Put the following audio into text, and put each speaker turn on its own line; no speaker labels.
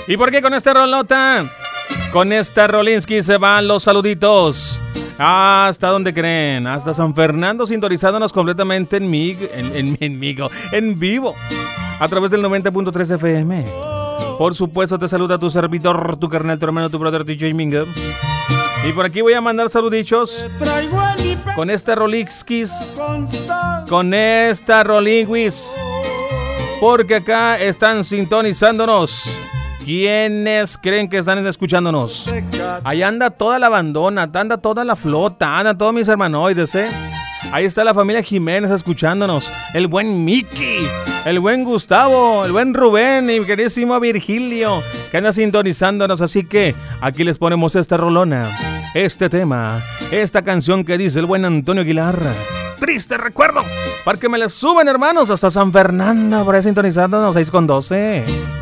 ¿Y por qué con esta rolota? Con esta Rolinski se van los saluditos. ¿Hasta dónde creen? Hasta San Fernando, sintonizándonos completamente en vivo, a través del 90.3 FM. Por supuesto, te saluda tu servidor, tu carnal, tu hermano, tu brother, DJ Mingo. Y por aquí voy a mandar saludichos con esta Rolinskis, con esta Rolinguis, porque acá están sintonizándonos. ¿Quiénes creen que están escuchándonos? Ahí anda toda la bandona, anda toda la flota, anda todos mis hermanoides, ¿eh? Ahí está la familia Jiménez escuchándonos. El buen Miki, el buen Gustavo, el buen Rubén y mi queridísimo Virgilio, que anda sintonizándonos. Así que aquí les ponemos esta rolona, este tema, esta canción que dice el buen Antonio Aguilar. Triste recuerdo, para que me la suban, hermanos, hasta San Fernando, por ahí sintonizándonos, 6:12.